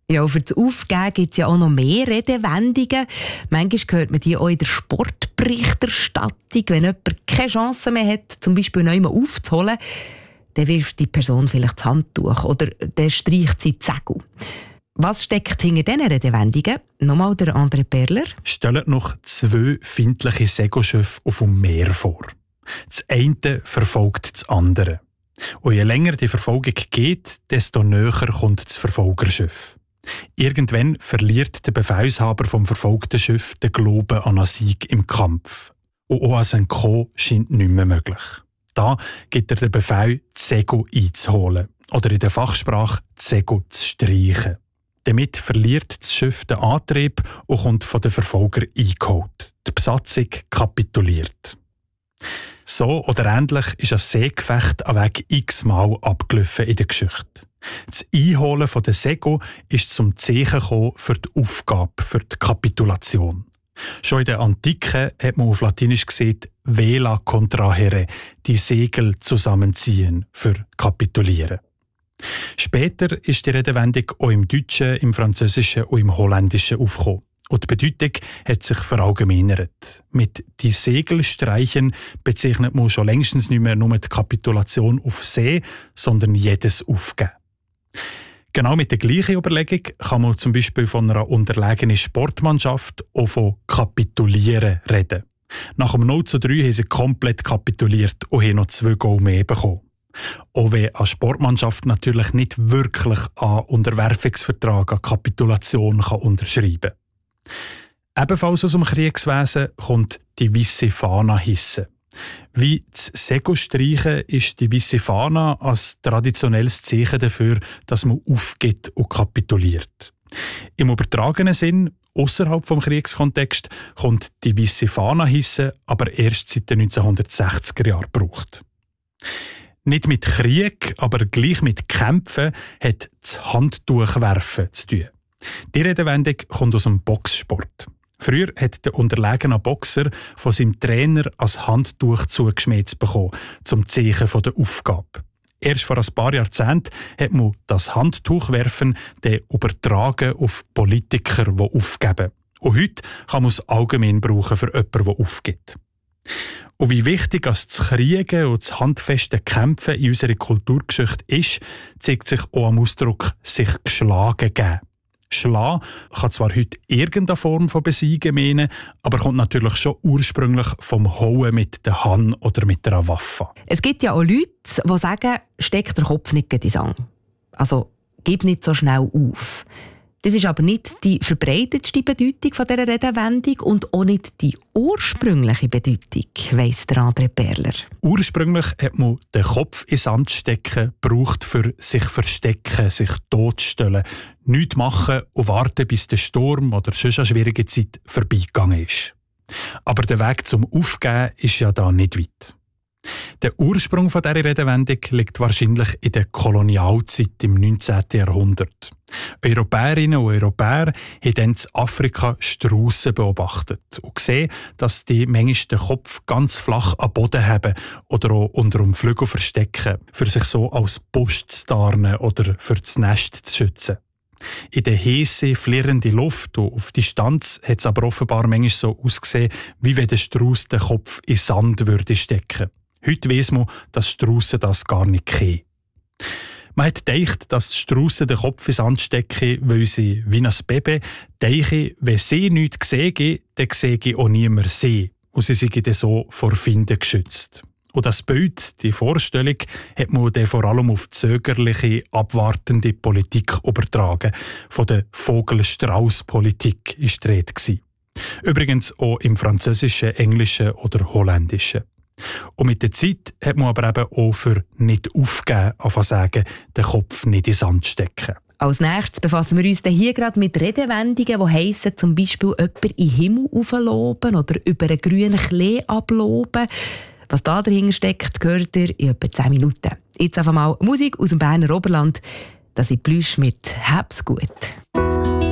Ja, für das Aufgeben gibt es ja auch noch mehr Redewendungen. Manchmal hört man die auch in der Sportberichterstattung. Wenn jemand keine Chance mehr hat, zum Beispiel neu mal aufzuholen, dann wirft die Person vielleicht das Handtuch oder dann streicht sie die Segel. Was steckt hinter diesen Redewendungen? Nochmal der André Perler. Stellt noch 2 feindliche Segelschiffe auf dem Meer vor. Das eine verfolgt das andere. Und je länger die Verfolgung geht, desto näher kommt das Verfolgerschiff. Irgendwann verliert der Befehlshaber vom verfolgten Schiff den Glauben an einen Sieg im Kampf. Und auch als ein Co scheint nicht mehr möglich. Da gibt er den Befehl, die Segel einzuholen. Oder in der Fachsprache, die Segel zu streichen. Damit verliert das Schiff den Antrieb und kommt von den Verfolgern eingeholt. Die Besatzung kapituliert. So oder ähnlich ist ein Seegefecht an Weg x-mal abgelaufen in der Geschichte. Das Einholen der Segel ist zum Zeichen gekommen für die Aufgabe, für die Kapitulation. Schon in der Antike hat man auf Latinisch gesagt, vela contrahere, die Segel zusammenziehen, für kapitulieren. Später ist die Redewendung auch im Deutschen, im Französischen und im Holländischen aufgekommen. Und die Bedeutung hat sich verallgemeinert. Mit «die Segel streichen» bezeichnet man schon längstens nicht mehr nur die Kapitulation auf See, sondern jedes Aufgeben. Genau mit der gleichen Überlegung kann man zum Beispiel von einer unterlegenen Sportmannschaft auch von «kapitulieren» reden. Nach dem 0:3 haben sie komplett kapituliert und haben noch 2 Goal mehr bekommen. Auch wenn eine Sportmannschaft natürlich nicht wirklich einen Unterwerfungsvertrag, eine Kapitulation unterschreiben kann. Ebenfalls aus dem Kriegswesen kommt die weisse Fahne hissen. Wie das Segelstreichen ist die weisse Fahne als traditionelles Zeichen dafür, dass man aufgibt und kapituliert. Im übertragenen Sinn, außerhalb vom Kriegskontext, kommt die weisse Fahne hissen, aber erst seit den 1960er Jahren gebraucht. Nicht mit Krieg, aber gleich mit Kämpfen hat das Handtuchwerfen zu tun. Die Redewendung kommt aus dem Boxsport. Früher hat der unterlegene Boxer von seinem Trainer ein Handtuch zugeschmiert bekommen, zum Zeichen der Aufgabe. Erst vor ein paar Jahrzehnten hat man das Handtuchwerfen übertragen auf Politiker, die aufgeben. Und heute kann man es allgemein brauchen für jemanden, der aufgibt. Und wie wichtig das Kriegen und das handfeste Kämpfen in unserer Kulturgeschichte ist, zeigt sich auch am Ausdruck «sich geschlagen geben». Schlagen kann zwar heute irgendeine Form von Besiegen meinen, aber kommt natürlich schon ursprünglich vom Hauen mit der Hand oder mit einer Waffe. Es gibt ja auch Leute, die sagen, steck den Kopf nicht in den Sand. Also, gib nicht so schnell auf. Das ist aber nicht die verbreitetste Bedeutung von dieser Redewendung und auch nicht die ursprüngliche Bedeutung, weiss der André Perler. Ursprünglich hat man den Kopf in den Sand stecken, gebraucht für sich verstecken, sich totstellen, nichts machen und warten, bis der Sturm oder sonst eine schwierige Zeit vorbeigegangen ist. Aber der Weg zum Aufgeben ist ja da nicht weit. Der Ursprung dieser Redewendung liegt wahrscheinlich in der Kolonialzeit im 19. Jahrhundert. Europäerinnen und Europäer haben dann in Afrika Straussen beobachtet und gesehen, dass die manchmal den Kopf ganz flach am Boden haben oder auch unter dem Flügel verstecken, für sich so als Busch zu tarnen oder für das Nest zu schützen. In der heissen, flirrenden Luft und auf Distanz hat es aber offenbar manchmal so ausgesehen, wie wenn der Strauss den Kopf in Sand würde stecken. Heute weiss man, dass Straussen das gar nicht kennen. Man hat gedacht, dass die Straussen den Kopf in Sand stecken, weil sie, wie ein Baby, denken, wenn sie nichts sehen, dann sehe auch niemand sie. Und sie sind dann so vor Feinden geschützt. Und das Bild, die Vorstellung, hat man dann vor allem auf die zögerliche, abwartende Politik übertragen. Von der Vogel-Strauß-Politik war die Rede. Übrigens auch im Französischen, Englischen oder Holländischen. Und mit der Zeit hat man aber eben auch für «nicht aufgeben» anfangen zu sagen, den Kopf nicht in den Sand stecken. Als nächstes befassen wir uns hier gerade mit Redewendungen, die heissen, zum Beispiel jemanden in den Himmel aufloben oder über einen grünen Klee abloben. Was da dahinter steckt, gehört ihr in etwa 10 Minuten. Jetzt einfach mal Musik aus dem Berner Oberland. Das ist Plüsch mit «Hab's gut».